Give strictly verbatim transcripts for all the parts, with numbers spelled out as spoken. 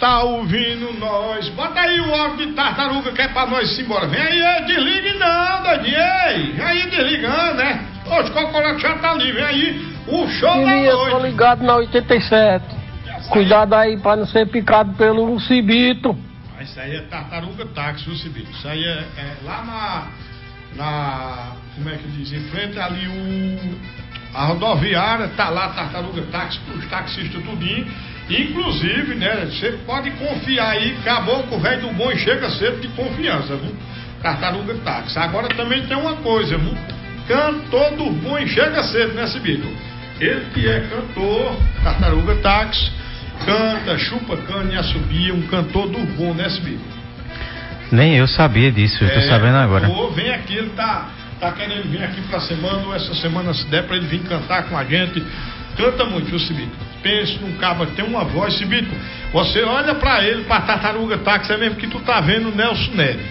está ouvindo nós. Bota aí o áudio de Tartaruga que é pra nós ir embora. Vem aí, ei, desligue não, doidinho. Ei, vem aí desligando, né? Hoje o Cocoró já tá ali, vem aí o show da noite. Eu tô ligado na oitenta e sete. Cuidado aí pra não ser picado pelo Cibito. Isso aí é Tartaruga Táxi, o Cibito. Isso aí é, é lá na, na. Como é que diz? Em frente ali o. A rodoviária, tá lá Tartaruga Táxi, os taxistas tudinho. Inclusive, né, você pode confiar aí, caboclo velho do bom e chega cedo de confiança, viu? Tartaruga Táxi. Agora também tem uma coisa, viu? Cantor do bom e chega cedo, né, Cibito? Ele que é cantor, Tartaruga Táxi, canta, chupa cana e assobia, um cantor do bom, né, Cibito? Nem eu sabia disso, eu tô é, sabendo agora. Pô, vem aqui, ele tá... Tá querendo vir aqui pra semana, ou essa semana se der pra ele vir cantar com a gente. Canta muito, viu, Cibito? Pense num cabo que tem uma voz, Cibito. Você olha pra ele, pra Tartaruga Táxi, é mesmo que tu tá vendo o Nelson Neri.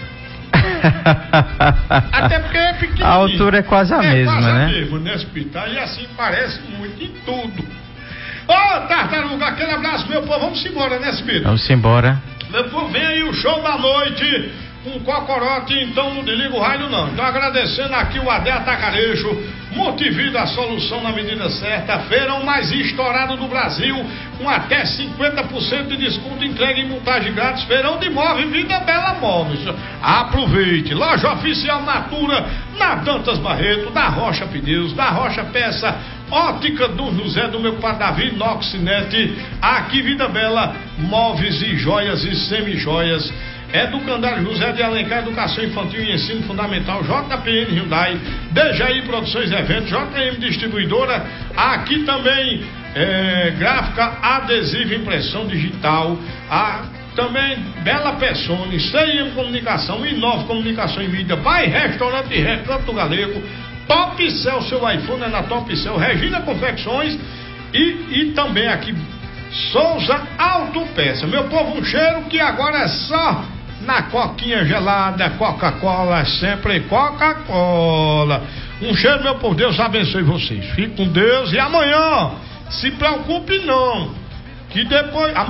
Até porque é pequenininho. A altura é quase a é mesma, quase né? A mesma, né, Cibito? E assim parece muito em tudo. Ô, oh, Tartaruga, aquele abraço, meu povo. Vamos embora, né, Cibito? Vamos embora. Meu povo, vem aí o show da noite. Um cocorote, então não desliga o raio não. Então agradecendo aqui o Adé Atacarejo, Multivida, a solução na medida certa, feirão mais estourado do Brasil, com até cinquenta por cento de desconto, entrega em montagem grátis, feirão de móveis, Vida Bela Móveis. Aproveite, loja oficial Natura, na Dantas Barreto, da Rocha Pneus, da Rocha Peça, Ótica do José, do meu pai Davi, Noxinete, aqui Vida Bela, móveis e joias e semi-joias. Educandário José de Alencar, Educação Infantil e Ensino Fundamental, J P N Hyundai, Dejaí Produções e Eventos, J M Distribuidora, aqui também é, gráfica, adesiva, impressão digital, a, também Bela Persone, C I M Comunicação, Inova Comunicação e Mídia, Vai Restaurante e Recanto Galego, Top Cell, seu iPhone é na Top Cell, Regina Confecções e, e também aqui Souza Autopeça. Meu povo, um cheiro que agora é só na coquinha gelada, Coca-Cola, sempre Coca-Cola. Um cheiro, meu povo, Deus abençoe vocês. Fique com Deus e amanhã, se preocupe não, que depois...